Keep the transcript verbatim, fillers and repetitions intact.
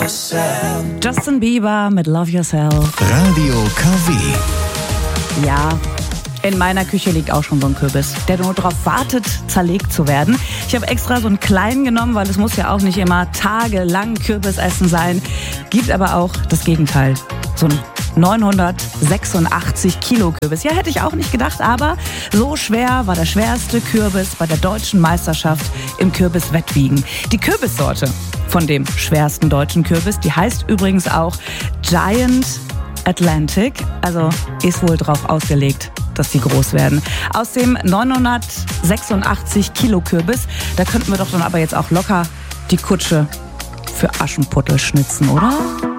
Justin Bieber mit Love Yourself. Radio K W. Ja, in meiner Küche liegt auch schon so ein Kürbis, der nur darauf wartet, zerlegt zu werden. Ich habe extra so einen kleinen genommen, weil es muss ja auch nicht immer tagelang Kürbisessen sein. Gibt aber auch das Gegenteil. So ein neunhundertsechsundachtzig Kilo Kürbis. Ja, hätte ich auch nicht gedacht, aber so schwer war der schwerste Kürbis bei der deutschen Meisterschaft im Kürbiswettwiegen. Die Kürbissorte von dem schwersten deutschen Kürbis, die heißt übrigens auch Giant Atlantic, also ist wohl drauf ausgelegt, dass die groß werden. Aus dem neunhundertsechsundachtzig Kilo Kürbis, da könnten wir doch dann aber jetzt auch locker die Kutsche für Aschenputtel schnitzen, oder?